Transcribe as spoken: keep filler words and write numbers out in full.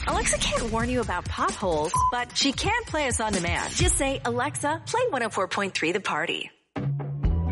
Alexa can't warn you about potholes, but she can play us on demand. Just say, Alexa, play one oh four point three The Party.